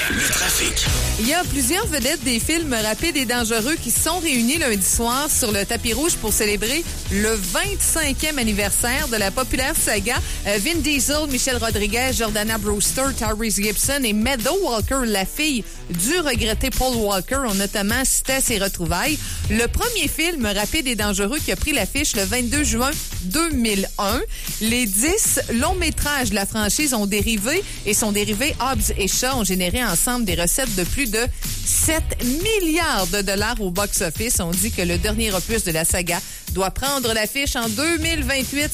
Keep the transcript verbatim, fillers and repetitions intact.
Le trafic. Il y a plusieurs vedettes des films rapides et dangereux qui se sont réunis lundi soir sur le tapis rouge pour célébrer le vingt-cinquième anniversaire de la populaire saga. Euh, Vin Diesel, Michelle Rodriguez, Jordana Brewster, Tyrese Gibson et Meadow Walker, la fille du regretté Paul Walker, ont notamment cité à ses retrouvailles. Le premier film rapide et dangereux qui a pris l'affiche le vingt-deux juin deux mille un. Les dix longs métrages de la franchise ont dérivé et sont dérivés. Hobbs et Shaw ont généré ensemble des recettes de plus de sept milliards de dollars au box-office. On dit que le dernier opus de la saga doit prendre l'affiche en deux mille vingt-huit.